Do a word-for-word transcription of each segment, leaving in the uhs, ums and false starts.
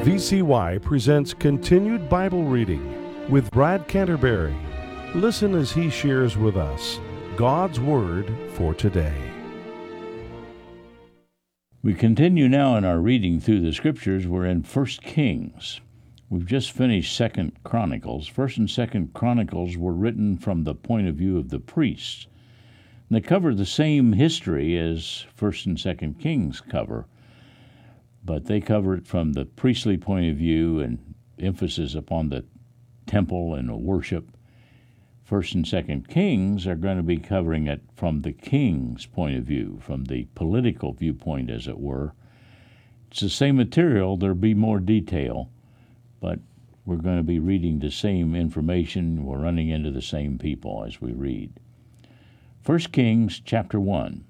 V C Y presents Continued Bible Reading with Brad Canterbury. Listen as he shares with us God's Word for today. We continue now in our reading through the Scriptures. We're in First Kings. We've just finished Second Chronicles. First and Second Chronicles were written from the point of view of the priests. And they cover the same history as First and Second Kings cover, but they cover it from the priestly point of view and emphasis upon the temple and worship. First and Second Kings are going to be covering it from the king's point of view, from the political viewpoint, as it were. It's the same material. There'll be more detail, but we're going to be reading the same information. We're running into the same people as we read. First Kings chapter one.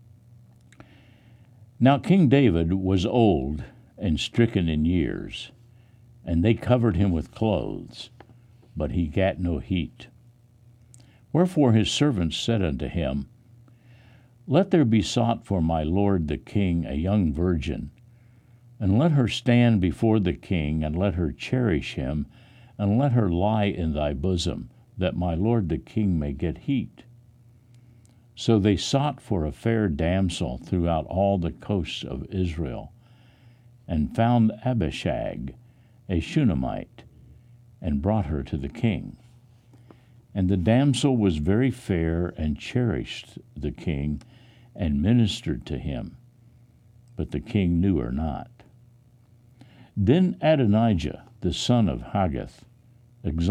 Now King David was old and stricken in years, and they covered him with clothes, but he gat no heat. Wherefore his servants said unto him, Let there be sought for my lord the king a young virgin, and let her stand before the king, and let her cherish him, and let her lie in thy bosom, that my lord the king may get heat. So they sought for a fair damsel throughout all the coasts of Israel, and found Abishag, a Shunammite, and brought her to the king. And the damsel was very fair, and cherished the king, and ministered to him. But the king knew her not. Then Adonijah, the son of Haggith,